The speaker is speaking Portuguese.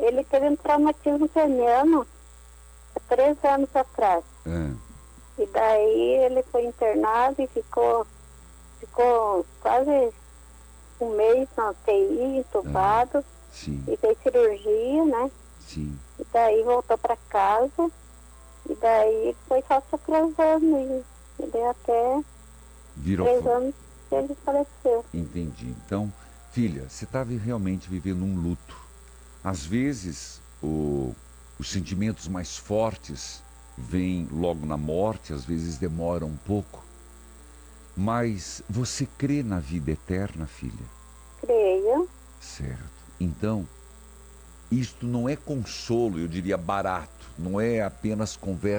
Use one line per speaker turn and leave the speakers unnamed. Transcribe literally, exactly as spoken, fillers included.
ele teve um traumatismo craniano há três anos atrás.
É.
E daí ele foi internado e ficou, ficou quase um mês na U T I, entubado.
Ah, sim.
E fez cirurgia, né?
Sim.
E daí voltou para casa. E daí foi só se atrasando. E, e daí até
Virou
três
fo-
anos que ele faleceu.
Entendi. Então, filha, você está realmente vivendo um luto. Às vezes, o- os sentimentos mais fortes vêm logo na morte, às vezes demoram um pouco. Mas você crê na vida eterna, filha?
Creio.
Certo. Então, isto não é consolo, eu diria barato. Não é apenas conversa